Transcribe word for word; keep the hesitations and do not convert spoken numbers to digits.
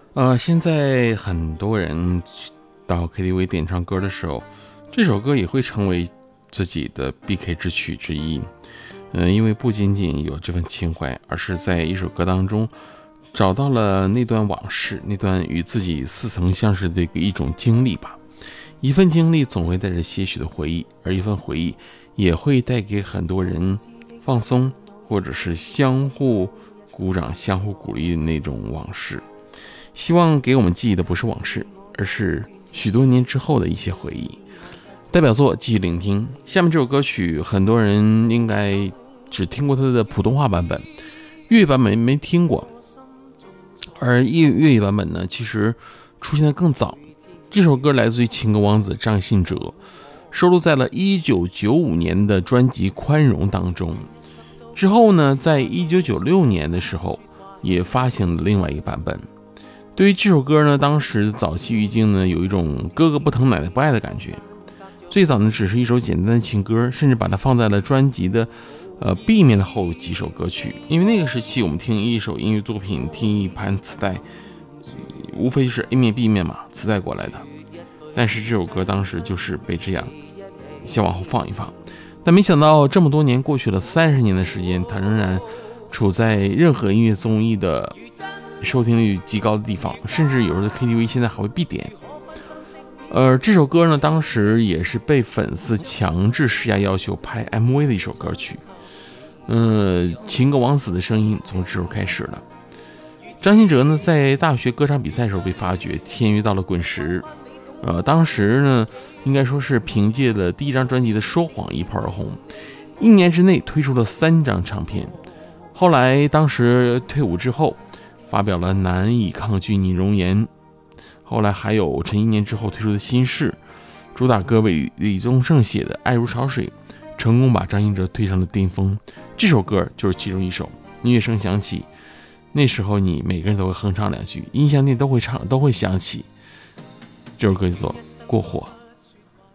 呃，现在很多人到 K T V 点唱歌的时候，这首歌也会成为自己的必 K 之曲之一。嗯、呃，因为不仅仅有这份情怀，而是在一首歌当中找到了那段往事，那段与自己似曾相识的一种经历吧。一份经历总会带着些许的回忆，而一份回忆也会带给很多人放松，或者是相互鼓掌、相互鼓励的那种往事。希望给我们记忆的不是往事，而是许多年之后的一些回忆。代表作继续聆听。下面这首歌曲很多人应该只听过它的普通话版本，粤语版本没听过，而粤粤语版本呢，其实出现的更早。这首歌来自于情歌王子张信哲，收录在了一九九五年的专辑《宽容》当中。之后呢，在一九九六年的时候也发行了另外一个版本。对于这首歌呢，当时早期语境呢，有一种哥哥不疼奶奶不爱的感觉。最早呢，只是一首简单的情歌，甚至把它放在了专辑的呃 B 面的后几首歌曲。因为那个时期我们听一首音乐作品，听一盘磁带，无非是 A 面 B 面嘛，磁带过来的。但是这首歌当时就是被这样先往后放一放。但没想到这么多年过去了，三十年的时间，它仍然处在任何音乐综艺的收听率极高的地方，甚至有时候的 K T V 现在还会必点。而这首歌呢，当时也是被粉丝强制施加要求拍 M V 的一首歌曲。嗯，情歌王子的声音从这时候开始了。张信哲呢，在大学歌唱比赛的时候被发掘，签约到了滚石。呃，当时呢，应该说是凭借了第一张专辑的《说谎》一炮而红，一年之内推出了三张唱片。后来，当时退伍之后，发表了《难以抗拒你容颜》。后来还有陈一年之后推出的新事，主打歌为李宗盛写的《爱如潮水》，成功把张信哲推上了巅峰。这首歌就是其中一首。音乐声响起，那时候你每个人都会哼唱两句，音响店都会唱，都会响起。这首歌叫做《过火》。